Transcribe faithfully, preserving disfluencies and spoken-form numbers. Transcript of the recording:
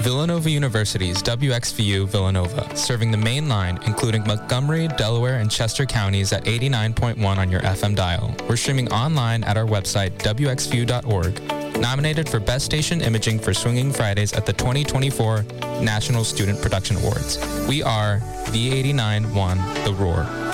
Villanova University's W X V U Villanova, serving the main line, including Montgomery, Delaware, and Chester counties at eighty-nine point one on your F M dial. We're streaming online at our website, W X V U dot org. Nominated for Best Station Imaging for Swinging Fridays at the twenty twenty-four National Student Production Awards. We are V eighty-nine point one The Roar.